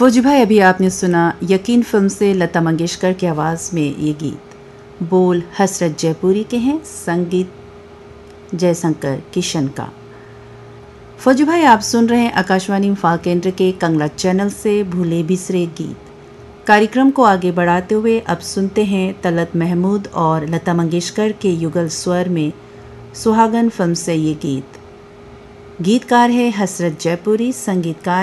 फौजी भाई, अभी आपने सुना यकीन फिल्म से लता मंगेशकर की आवाज़ में ये गीत। बोल हसरत जयपुरी के हैं, संगीत जयशंकर किशन का। फौजी भाई, आप सुन रहे हैं आकाशवाणी इम्फाल केंद्र के कंगला चैनल से भूले बिसरे गीत। कार्यक्रम को आगे बढ़ाते हुए अब सुनते हैं तलत महमूद और लता मंगेशकर के युगल स्वर में सुहागन फिल्म से ये गीत। गीतकार है हसरत जयपुरी, संगीतकार